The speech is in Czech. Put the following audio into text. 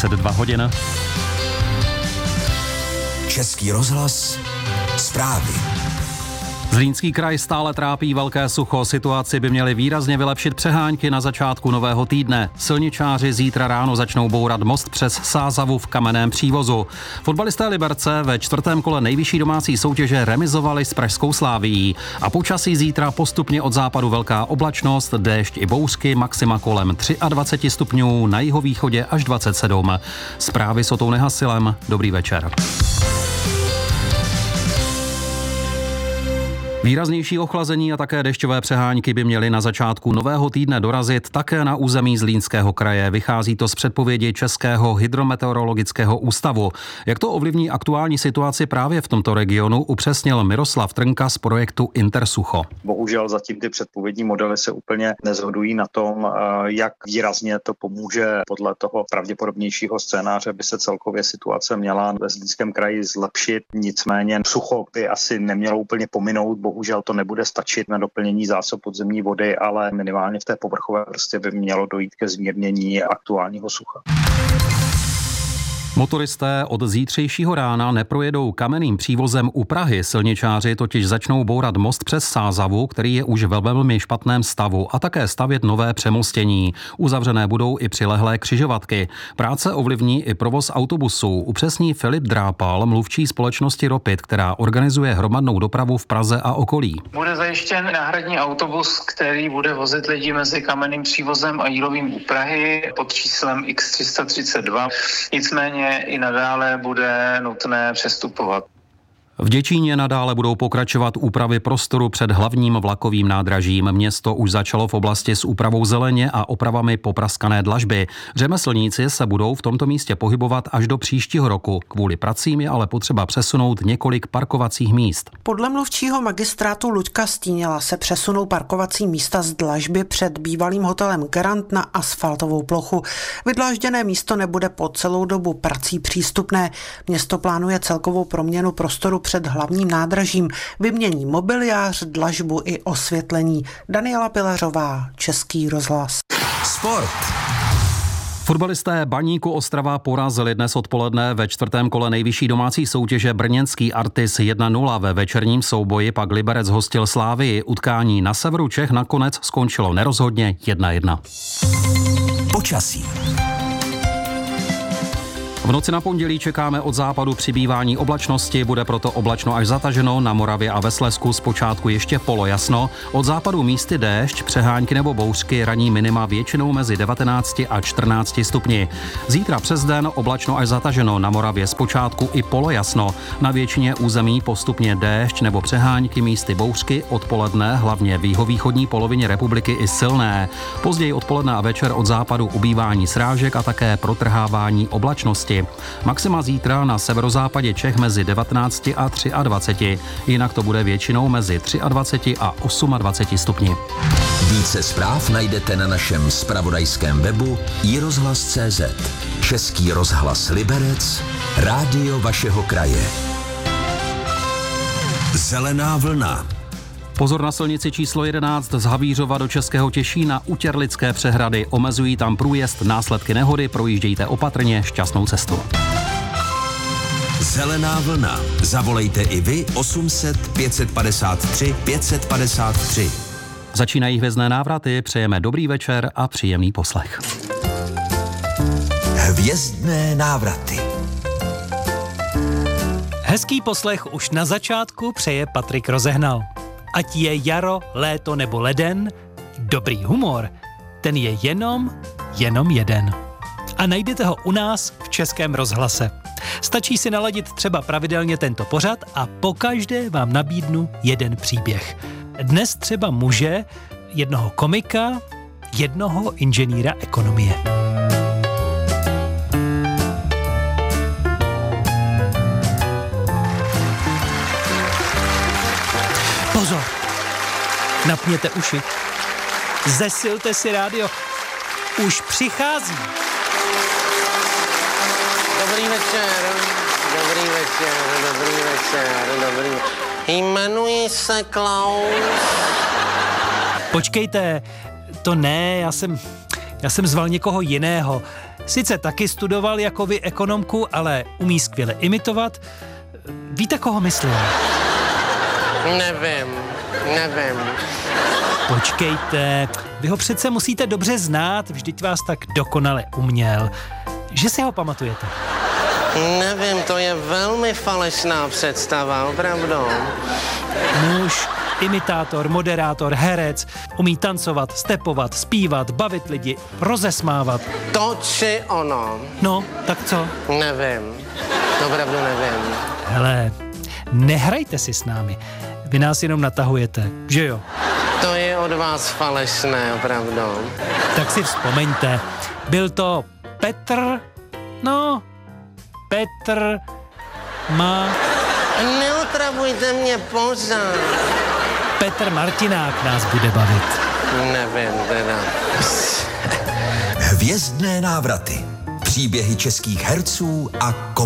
22 hodin. Český rozhlas, zprávy. Zlínský kraj stále trápí velké sucho. Situaci by měly výrazně vylepšit přehánky na začátku nového týdne. Silničáři zítra ráno začnou bourat most přes Sázavu v kamenném přívozu. Fotbalisté Liberce ve čtvrtém kole nejvyšší domácí soutěže remizovali s pražskou Slavií. A počasí zítra postupně od západu velká oblačnost, déšť i bouřky, maxima kolem 23 stupňů, na jihovýchodě až 27. Zprávy s Otou Nehasilem. Dobrý večer. Výraznější ochlazení a také dešťové přehánky by měly na začátku nového týdne dorazit také na území Zlínského kraje. Vychází to z předpovědi Českého hydrometeorologického ústavu. Jak to ovlivní aktuální situaci právě v tomto regionu, upřesnil Miroslav Trnka z projektu Intersucho. Bohužel zatím ty předpovědní modely se úplně neshodují na tom, jak výrazně to pomůže. Podle toho pravděpodobnějšího scénáře by se celkově situace měla ve Zlínském kraji zlepšit. Nicméně sucho by asi nemělo úplně pominout. Bohužel to nebude stačit na doplnění zásob podzemní vody, ale minimálně v té povrchové vrstvě by mělo dojít ke zmírnění aktuálního sucha. Motoristé od zítřejšího rána neprojedou kamenným přívozem u Prahy. Silničáři totiž začnou bourat most přes Sázavu, který je už ve velmi špatném stavu, a také stavět nové přemostění. Uzavřené budou i přilehlé křižovatky. Práce ovlivní i provoz autobusů, upřesní Filip Drápal, mluvčí společnosti Ropit, která organizuje hromadnou dopravu v Praze a okolí. Bude zajištěn náhradní autobus, který bude vozit lidi mezi kamenným přívozem a Jílovým u Prahy pod číslem X332. Nicméně i nadále bude nutné přestupovat. V Děčíně nadále budou pokračovat úpravy prostoru před hlavním vlakovým nádražím. Město už začalo v oblasti s úpravou zeleně a opravami popraskané dlažby. Řemeslníci se budou v tomto místě pohybovat až do příštího roku. Kvůli pracím je ale potřeba přesunout několik parkovacích míst. Podle mluvčího magistrátu Luďka Stínila se přesunou parkovací místa z dlažby před bývalým hotelem Grand na asfaltovou plochu. Vydlážděné místo nebude po celou dobu prací přístupné. Město plánuje celkovou proměnu prostoru před hlavním nádražím, vymění mobiliář, dlažbu i osvětlení. Daniela Pilařová, Český rozhlas. Sport. Fotbalisté Baníku Ostrava porazili dnes odpoledne ve čtvrtém kole nejvyšší domácí soutěže brněnský Artis 1-0. Ve večerním souboji pak Liberec hostil Slávii. Utkání na severu Čech nakonec skončilo nerozhodně 1-1. Počasí. V noci na pondělí čekáme od západu přibývání oblačnosti, bude proto oblačno až zataženo, na Moravě a ve Slezsku zpočátku ještě polojasno. Od západu místy déšť, přehánky nebo bouřky, ranní minima většinou mezi 19 a 14 stupni. Zítra přes den oblačno až zataženo, na Moravě zpočátku i polojasno. Na většině území postupně déšť nebo přehánky, místy bouřky, odpoledne hlavně v jihovýchodní polovině republiky i silné. Později odpoledne a večer od západu ubývání srážek a také protrhávání oblačnosti. Maxima zítra na severozápadě Čech mezi 19 a 23, jinak to bude většinou mezi 23 a 28 stupni. Více zpráv najdete na našem zpravodajském webu iRozhlas.cz. Český rozhlas Liberec, rádio vašeho kraje. Zelená vlna. Pozor na silnici číslo 11 z Havířova do Českého Těšína u Těrlické přehrady. Omezují tam průjezd, následky nehody, projíždějte opatrně, šťastnou cestu. Zelená vlna. Zavolejte i vy 800 553 553. Začínají hvězdné návraty, přejeme dobrý večer a příjemný poslech. Hvězdné návraty. Hezký poslech už na začátku přeje Patrik Rozehnal. Ať je jaro, léto nebo leden, dobrý humor, ten je jenom jeden. A najdete ho u nás v Českém rozhlase. Stačí si naladit třeba pravidelně tento pořad a pokaždé vám nabídnu jeden příběh. Dnes třeba muže, jednoho komika, jednoho inženýra ekonomie. Pozor! Napněte uši. Zesilte si rádio. Už přichází. Dobrý večer. Jmenuji se Klaus. Počkejte, to ne, já jsem zval někoho jiného. Sice taky studoval jako vy ekonomku, ale umí skvěle imitovat. Víte, koho myslím? Nevím. Počkejte, vy ho přece musíte dobře znát, vždyť vás tak dokonale uměl. Že si ho pamatujete? Nevím, to je velmi falešná představa, opravdu. Muž, imitátor, moderátor, herec, umí tancovat, stepovat, zpívat, bavit lidi, rozesmávat. To či ono. No, tak co? Nevím. Opravdu nevím. Hele, nehrajte si s námi. Vy nás jenom natahujete, že jo? To je od vás falešné, opravdu. Tak si vzpomeňte. Byl to Petr Neotravujte mě pořád. Petr Martinák nás bude bavit. Nevím, teda. Hvězdné návraty. Příběhy českých herců a